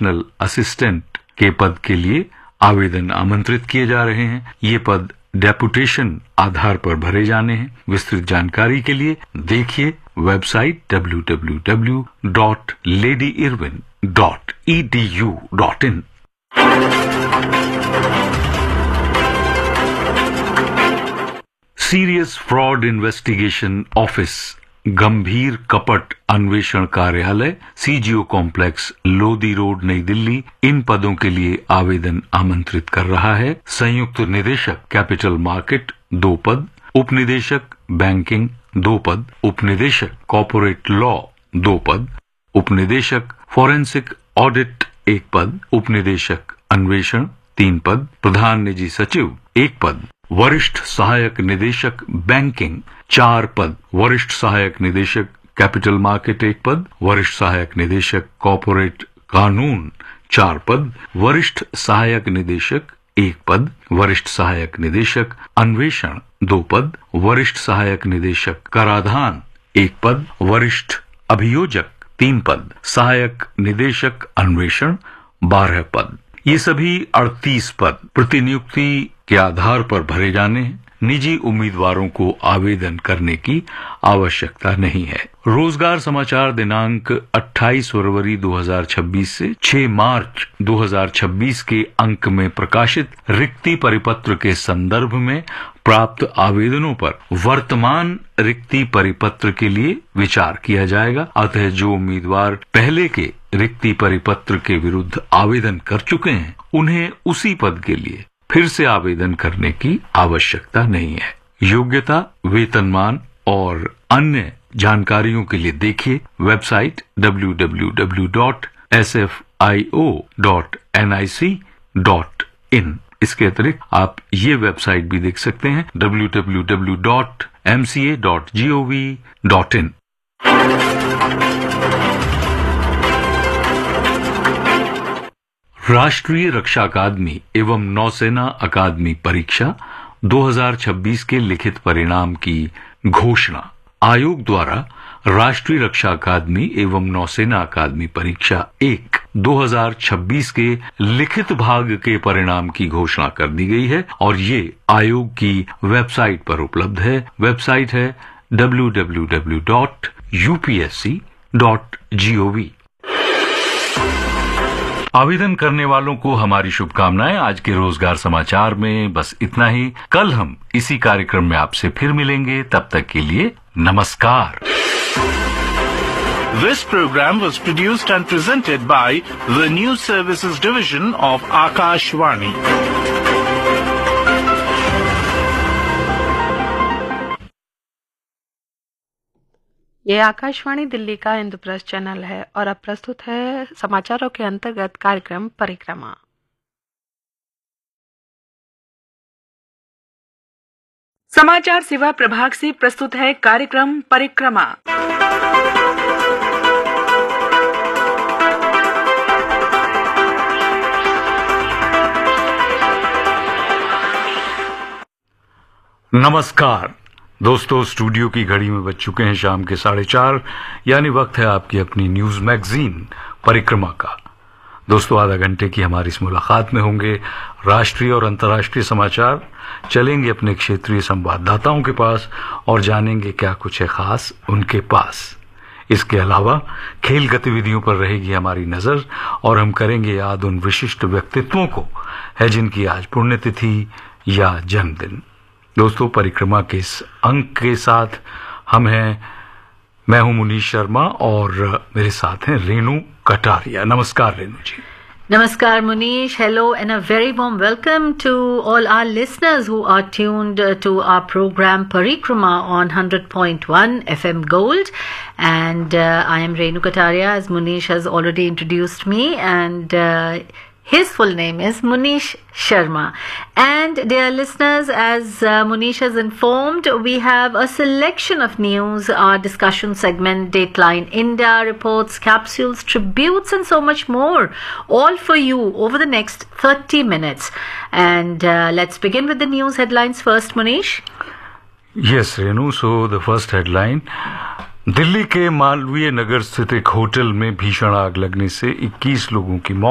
Personal assistant के पद के लिए आवेदन आमंत्रित किए जा रहे हैं। ये पद डेपुटेशन आधार पर भरे जाने हैं। विस्तृत जानकारी के लिए देखिए website www.ladyirwin.edu.in। Serious fraud investigation office गंभीर कपट अन्वेषण कार्यालय सीजीओ कॉम्प्लेक्स लोधी रोड नई दिल्ली इन पदों के लिए आवेदन आमंत्रित कर रहा है। संयुक्त निदेशक कैपिटल मार्केट 2 पद, उपनिदेशक बैंकिंग 2 पद, उपनिदेशक कॉर्पोरेट लॉ 2 पद, उपनिदेशक फॉरेंसिक ऑडिट 1 पद, उपनिदेशक अन्वेषण 3 पद, प्रधान निजी सचिव 1 पद, वरिष्ठ सहायक निदेशक बैंकिंग 4 पद, वरिष्ठ सहायक निदेशक कैपिटल मार्केट 1 पद, वरिष्ठ सहायक निदेशक कॉर्पोरेट कानून 4 पद, वरिष्ठ सहायक निदेशक 1 पद, वरिष्ठ सहायक निदेशक अन्वेषण 2 पद, वरिष्ठ सहायक निदेशक कराधान 1 पद, वरिष्ठ अभियोजक 3 पद, सहायक निदेशक अन्वेषण 12 पद। ये सभी 38 पद प्रतिनियुक्ति के आधार पर भरे जाने हैं। निजी उम्मीदवारों को आवेदन करने की आवश्यकता नहीं है। रोजगार समाचार दिनांक 28 फरवरी 2026 से 6 मार्च 2026 के अंक में प्रकाशित रिक्ति परिपत्र के संदर्भ में प्राप्त आवेदनों पर वर्तमान रिक्ति परिपत्र के लिए विचार किया जाएगा। अतः जो उम्मीदवार पहले के रिक्ति परिपत्र के विरुद्ध आवेदन कर चुके हैं उन्हें उसी पद के लिए फिर से आवेदन करने की आवश्यकता नहीं है। योग्यता, वेतनमान और अन्य जानकारियों के लिए देखिए वेबसाइट www.sfio.nic.in। इसके अतिरिक्त आप ये वेबसाइट भी देख सकते हैं www.mca.gov.in। राष्ट्रीय रक्षा अकादमी एवं नौसेना अकादमी परीक्षा 2026 के लिखित परिणाम की घोषणा। आयोग द्वारा राष्ट्रीय रक्षा अकादमी एवं नौसेना अकादमी परीक्षा 1 2026 के लिखित भाग के परिणाम की घोषणा कर दी गई है और ये आयोग की वेबसाइट पर उपलब्ध है। वेबसाइट है www.upsc.gov। आवेदन करने वालों को हमारी शुभकामनाएं। आज के रोजगार समाचार में बस इतना ही। कल हम इसी कार्यक्रम में आपसे फिर मिलेंगे। तब तक के लिए नमस्कार। This program was produced and presented by the News Services Division of Akashvani. ये आकाशवाणी दिल्ली का इंद्रप्रस्थ चैनल है और अब प्रस्तुत है समाचारों के अंतर्गत कार्यक्रम परिक्रमा। समाचार सेवा प्रभाग से प्रस्तुत है कार्यक्रम परिक्रमा। नमस्कार दोस्तों, स्टूडियो की घड़ी में बज चुके हैं शाम के 4:30, यानी वक्त है आपकी अपनी न्यूज मैगजीन परिक्रमा का। दोस्तों, आधा घंटे की हमारी इस मुलाकात में होंगे राष्ट्रीय और अंतर्राष्ट्रीय समाचार, चलेंगे अपने क्षेत्रीय संवाददाताओं के पास और जानेंगे क्या कुछ है खास उनके पास। इसके अलावा खेल गतिविधियों पर रहेगी हमारी नजर और हम करेंगे याद उन विशिष्ट व्यक्तित्वों को है जिनकी आज पुण्यतिथि या जन्मदिन। दोस्तों, परिक्रमा के इस अंक के साथ मैं हूं मुनीश शर्मा और मेरे साथ हैं रेणु कटारिया। नमस्कार रेणु जी। Namaskar Munish, hello and a very warm welcome to all our listeners who are tuned to our program Parikrama on 100.1 FM Gold, and I am Renu Kataria, as Munish has already introduced me, and his full name is Munish Sharma. And dear listeners, as Munish has informed, we have a selection of news, our discussion segment, Dateline India, reports, capsules, tributes and so much more, all for you over the next 30 minutes. And let's begin with the news headlines first, Munish. Yes, Renu. So the first headline, Delhi के मालवीय नगर स्थित एक hotel में भीषण आग लगने से 21 लोगों की मौत।